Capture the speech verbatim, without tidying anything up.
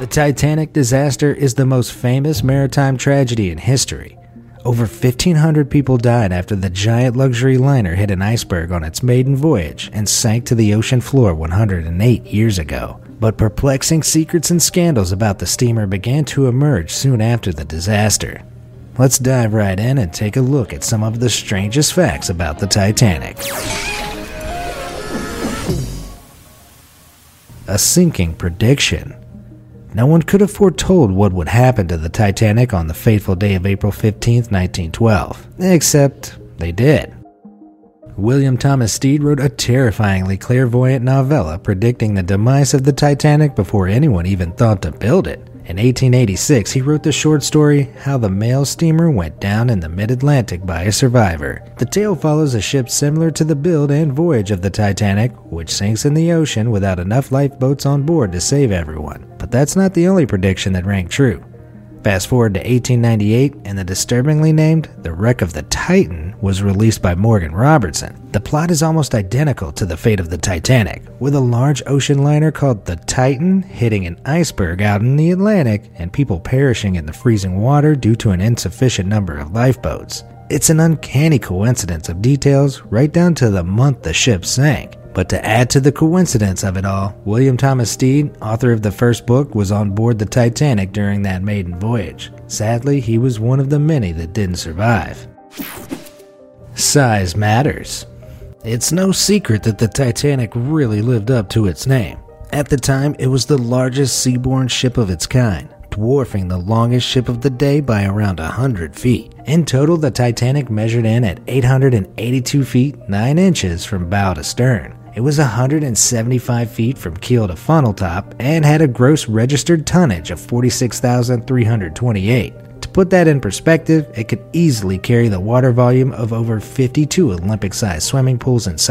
The Titanic disaster is the most famous maritime tragedy in history. Over fifteen hundred people died after the giant luxury liner hit an iceberg on its maiden voyage and sank to the ocean floor one hundred eight years ago. But perplexing secrets and scandals about the steamer began to emerge soon after the disaster. Let's dive right in and take a look at some of the strangest facts about the Titanic. A sinking prediction. No one could have foretold what would happen to the Titanic on the fateful day of April fifteenth, nineteen twelve. Except they did. William Thomas Stead wrote a terrifyingly clairvoyant novella predicting the demise of the Titanic before anyone even thought to build it. In eighteen eighty-six, he wrote the short story, How the Mail Steamer Went Down in the Mid-Atlantic by a Survivor. The tale follows a ship similar to the build and voyage of the Titanic, which sinks in the ocean without enough lifeboats on board to save everyone. But that's not the only prediction that rang true. Fast forward to eighteen ninety-eight, and the disturbingly named The Wreck of the Titan was released by Morgan Robertson. The plot is almost identical to the fate of the Titanic, with a large ocean liner called the Titan hitting an iceberg out in the Atlantic and people perishing in the freezing water due to an insufficient number of lifeboats. It's an uncanny coincidence of details right down to the month the ship sank. But to add to the coincidence of it all, William Thomas Stead, author of the first book, was on board the Titanic during that maiden voyage. Sadly, he was one of the many that didn't survive. Size matters. It's no secret that the Titanic really lived up to its name. At the time, it was the largest seaborne ship of its kind, dwarfing the longest ship of the day by around one hundred feet. In total, the Titanic measured in at eight hundred eighty-two feet, nine inches from bow to stern. It was one hundred seventy-five feet from keel to funnel top and had a gross registered tonnage of forty-six thousand three hundred twenty-eight. To put that in perspective, it could easily carry the water volume of over fifty-two Olympic-sized swimming pools and